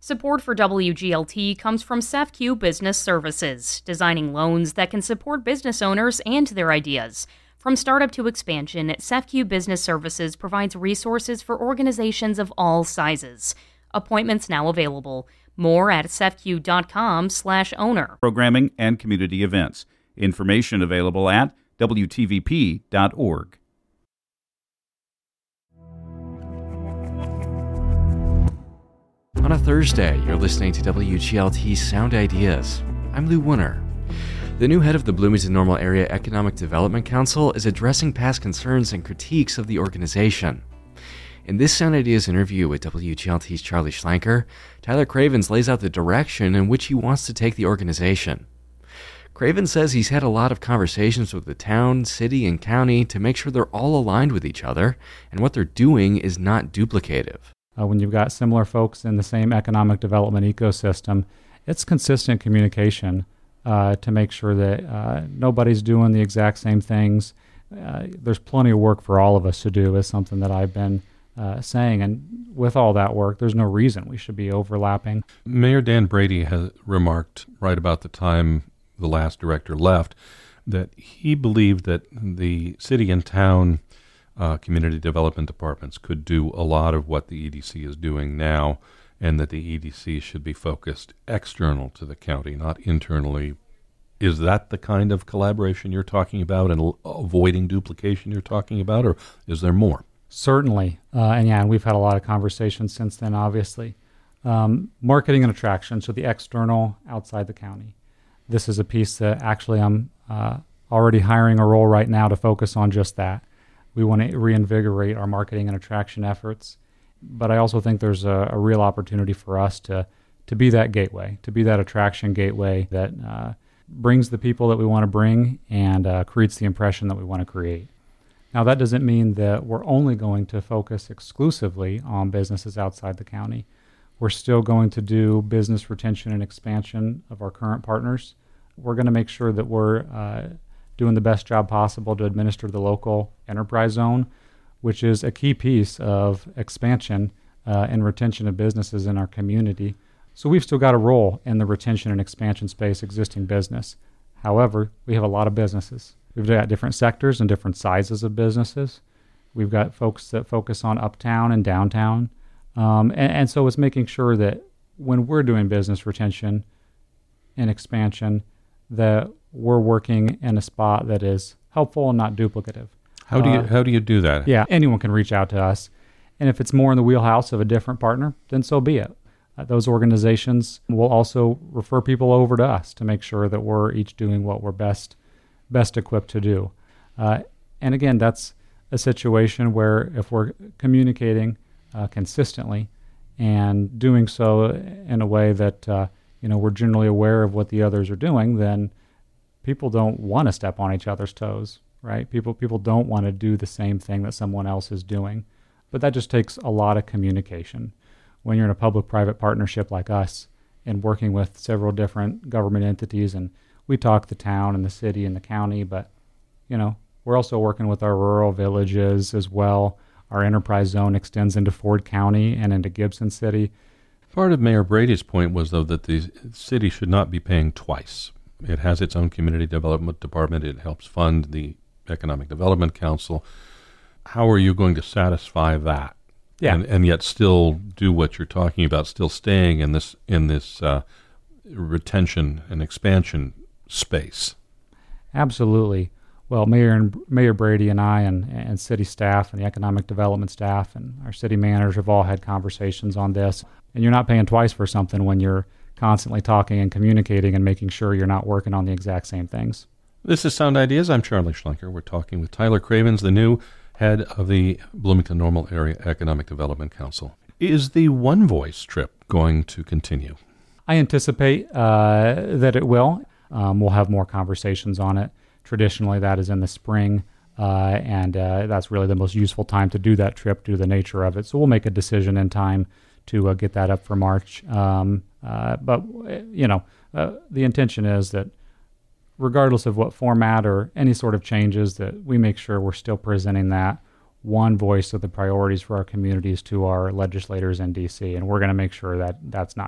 Support for WGLT comes from SEFCU Business Services, designing loans that can support business owners and their ideas. From startup to expansion, SEFCU Business Services provides resources for organizations of all sizes. Appointments now available. More at sefcu.com/owner. Programming and community events. Information available at WTVP.org. On a Thursday, you're listening to WGLT Sound Ideas. I'm Lou Wooner. The new head of the Bloomington Normal Area Economic Development Council is addressing past concerns and critiques of the organization. In this Sound Ideas interview with WGLT's Charlie Schlenker, Tyler Cravens lays out the direction in which he wants to take the organization. Cravens says he's had a lot of conversations with the town, city, and county to make sure they're all aligned with each other, and what they're doing is not duplicative. When you've got similar folks in the same economic development ecosystem, it's consistent communication to make sure that nobody's doing the exact same things. There's plenty of work for all of us to do is something that I've been saying. And with all that work, there's no reason we should be overlapping. Mayor Dan Brady has remarked right about the time the last director left that he believed that the city and town community development departments could do a lot of what the EDC is doing now, and that the EDC should be focused external to the county, not internally. Is that the kind of collaboration you're talking about and avoiding duplication you're talking about, or is there more? Certainly. And we've had a lot of conversations since then, obviously. Marketing and attraction, so the external outside the county. This is a piece that actually I'm already hiring a role right now to focus on just that. We want to reinvigorate our marketing and attraction efforts. But I also think there's a real opportunity for us to be that gateway, to be that attraction gateway that brings the people that we want to bring and creates the impression that we want to create. Now, that doesn't mean that we're only going to focus exclusively on businesses outside the county. We're still going to do business retention and expansion of our current partners. We're going to make sure that we're doing the best job possible to administer the local enterprise zone, which is a key piece of expansion and retention of businesses in our community. So we've still got a role in the retention and expansion space existing business. However, we have a lot of businesses. We've got different sectors and different sizes of businesses. We've got folks that focus on uptown and downtown. And so it's making sure that when we're doing business retention and expansion, that we're working in a spot that is helpful and not duplicative. How do you do that? Yeah, anyone can reach out to us. And if it's more in the wheelhouse of a different partner, then so be it. Those organizations will also refer people over to us to make sure that we're each doing what we're best equipped to do. And again, that's a situation where if we're communicating consistently and doing so in a way that we're generally aware of what the others are doing, then people don't want to step on each other's toes, right? People don't want to do the same thing that someone else is doing. But that just takes a lot of communication. When you're in a public-private partnership like us and working with several different government entities, and we talk the town and the city and the county, but we're also working with our rural villages as well. Our enterprise zone extends into Ford County and into Gibson City. Part of Mayor Brady's point was, though, that the city should not be paying twice. It has its own community development department. It helps fund the Economic Development Council. How are you going to satisfy that? Yeah. And yet still do what you're talking about, still staying in this retention and expansion space? Absolutely. Well, Mayor Brady and I and city staff and the economic development staff and our city managers have all had conversations on this. And you're not paying twice for something when you're constantly talking and communicating and making sure you're not working on the exact same things. This is Sound Ideas. I'm Charlie Schlenker. We're talking with Tyler Cravens, the new head of the Bloomington Normal Area Economic Development Council. Is the One Voice trip going to continue? I anticipate that it will. We'll have more conversations on it. Traditionally, that is in the spring, and that's really the most useful time to do that trip due to the nature of it. So we'll make a decision in time to get that up for March. But the intention is that regardless of what format or any sort of changes, that we make sure we're still presenting that one voice of the priorities for our communities to our legislators in D.C., and we're going to make sure that that's not